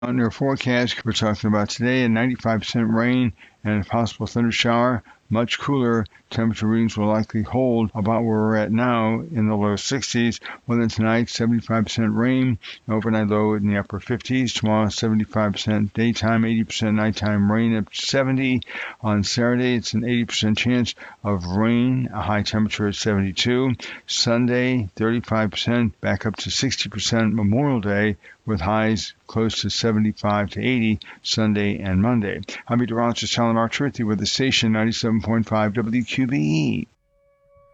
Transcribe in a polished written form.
On your forecast, we're talking about today a 95% rain and a possible thunder shower. Much cooler. Temperature readings will likely hold about where we're at now in the low 60s. Well, then tonight, 75% rain, overnight low in the upper 50s. Tomorrow, 75% daytime, 80% nighttime rain up to 70. On Saturday, it's an 80% chance of rain, a high temperature at 72. Sunday, 35%, back up to 60% Memorial Day, with highs close to 75 to 80 Sunday and Monday. I'm Peter Rogers telling our truth with the station 97.5 WQBE.